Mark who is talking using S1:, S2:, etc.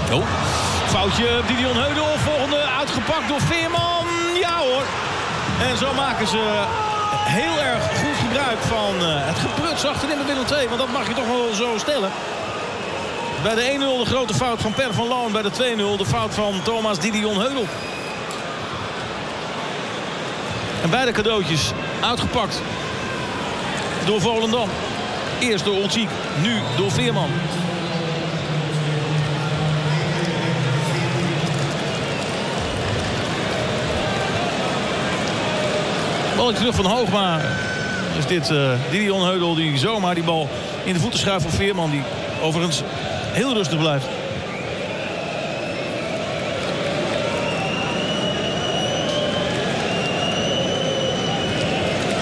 S1: Oh, foutje Didion Heudel. Volgende uitgepakt door Veerman. Ja hoor. En zo maken ze heel erg goed gebruik van het gepruts achterin bij Willem II. Want dat mag je toch wel zo stellen. Bij de 1-0 de grote fout van Per van Loon. Bij de 2-0 de fout van Thomas Didion Heudel. En beide cadeautjes uitgepakt door Volendam. Eerst door Olcic, nu door Veerman. Balletje terug van Hoogma. Is dit Didion Heudel die zomaar die bal in de voeten schuift van Veerman. Die overigens heel rustig blijft.